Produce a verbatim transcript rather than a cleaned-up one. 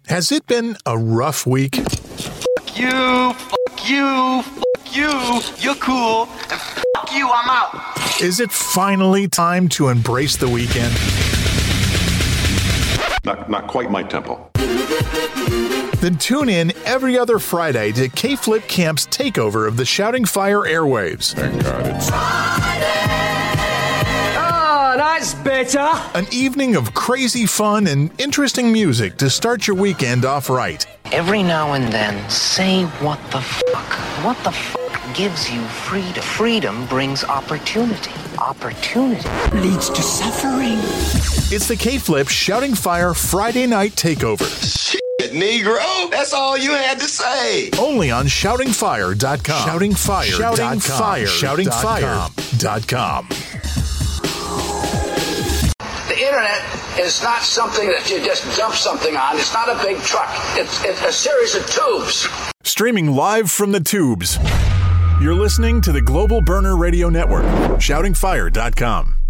Has it been a rough week? Fuck you, fuck you, fuck you, you're cool, and fuck you, I'm out. Is it finally time to embrace the weekend? Not, not quite my tempo. Then tune in every other Friday to K-Flip Camp's takeover of the Shouting Fire airwaves. Thank God it's Oh, that's better. An evening of crazy fun and interesting music to start your weekend off right. Every now and then, say what the fuck. What the fuck gives you freedom? Freedom brings opportunity. Opportunity Leads to suffering. It's the K-Flip Shouting Fire Friday Night Takeover. Shit, Negro, that's all you had to say. Only on shouting fire dot com. Shouting Fire. Shouting Fire. Shouting Fire dot com. The internet is not something that you just dump something on. It's not a big truck. It's, it's a series of tubes. Streaming live from the tubes. You're listening to the Global Burner Radio Network. shouting fire dot com.